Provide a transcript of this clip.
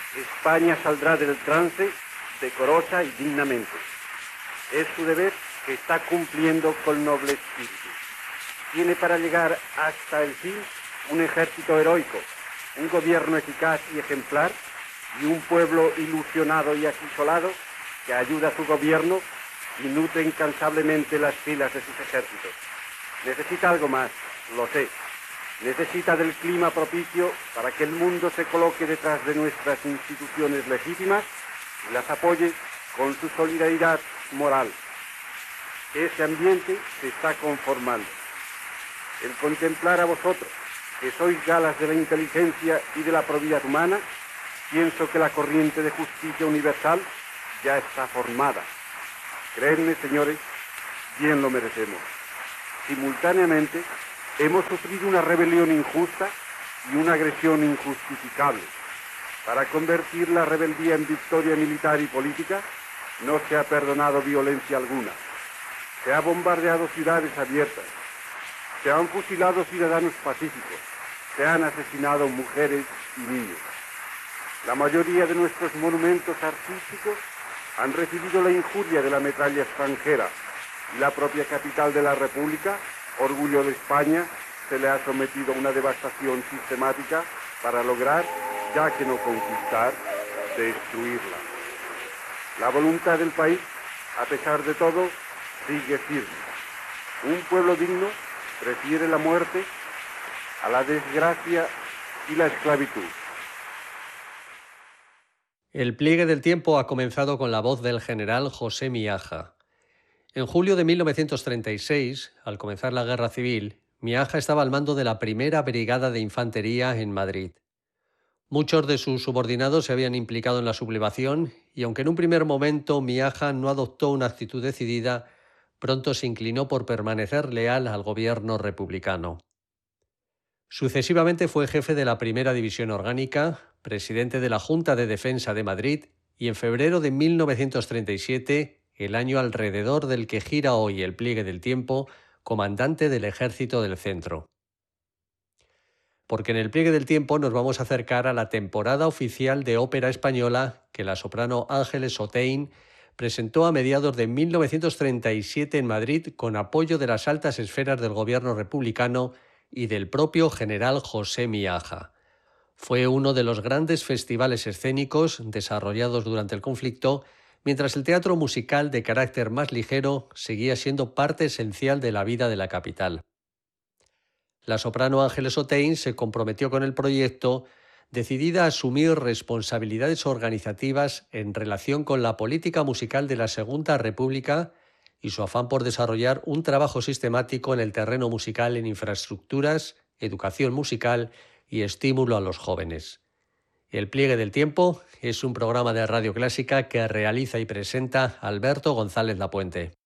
España saldrá del trance decorosa y dignamente. Es su deber que está cumpliendo con noble espíritu. Tiene para llegar hasta el fin un ejército heroico, un gobierno eficaz y ejemplar y un pueblo ilusionado y acrisolado que ayuda a su gobierno y nutre incansablemente las filas de sus ejércitos. Necesita algo más, lo sé. Necesita del clima propicio para que el mundo se coloque detrás de nuestras instituciones legítimas y las apoye con su solidaridad moral. Ese ambiente se está conformando. El contemplar a vosotros, que sois galas de la inteligencia y de la probidad humana, pienso que la corriente de justicia universal ya está formada. Creedme, señores, bien lo merecemos. Simultáneamente, hemos sufrido una rebelión injusta y una agresión injustificable. Para convertir la rebeldía en victoria militar y política, no se ha perdonado violencia alguna. Se ha bombardeado ciudades abiertas. Se han fusilado ciudadanos pacíficos. Se han asesinado mujeres y niños. La mayoría de nuestros monumentos artísticos han recibido la injuria de la metralla extranjera y la propia capital de la República, orgullo de España, se le ha sometido a una devastación sistemática para lograr, ya que no conquistar, destruirla. La voluntad del país, a pesar de todo, sigue firme. Un pueblo digno prefiere la muerte a la desgracia y la esclavitud. El pliegue del tiempo ha comenzado con la voz del general José Miaja. En julio de 1936, al comenzar la Guerra Civil, Miaja estaba al mando de la primera brigada de infantería en Madrid. Muchos de sus subordinados se habían implicado en la sublevación y aunque en un primer momento Miaja no adoptó una actitud decidida, pronto se inclinó por permanecer leal al gobierno republicano. Sucesivamente fue jefe de la Primera División Orgánica, presidente de la Junta de Defensa de Madrid y en febrero de 1937, el año alrededor del que gira hoy el pliegue del tiempo, comandante del Ejército del Centro. Porque en el pliegue del tiempo nos vamos a acercar a la temporada oficial de ópera española que la soprano Ángeles Otein presentó a mediados de 1937 en Madrid con apoyo de las altas esferas del gobierno republicano y del propio general José Miaja. Fue uno de los grandes festivales escénicos desarrollados durante el conflicto, mientras el teatro musical de carácter más ligero seguía siendo parte esencial de la vida de la capital. La soprano Ángeles Otein se comprometió con el proyecto, decidida a asumir responsabilidades organizativas en relación con la política musical de la Segunda República y su afán por desarrollar un trabajo sistemático en el terreno musical en infraestructuras, educación musical y estímulo a los jóvenes. El pliegue del tiempo es un programa de Radio Clásica que realiza y presenta Alberto González Lapuente.